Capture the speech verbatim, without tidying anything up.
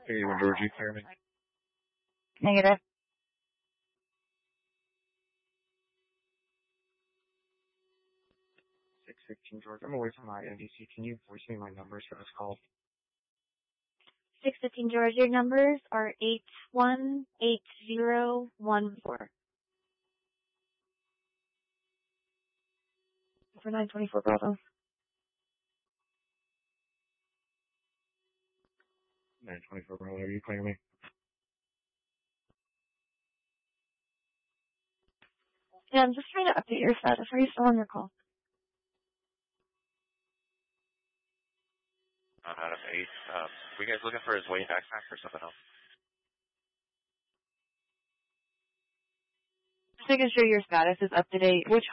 eighty-one George, you clear me? Negative. six fifteen George, I'm away from my N B C. Can you voice me my numbers for this call? six fifteen George, your numbers are eight one eight zero one four. For nine twenty-four Bravo. nine twenty-four Bravo, are you clear me? Yeah, I'm just trying to update your status. Are you still on your call? I'm out of eight. Um, were you guys looking for his weight backpack or something else? Just making sure your status is up to date. Which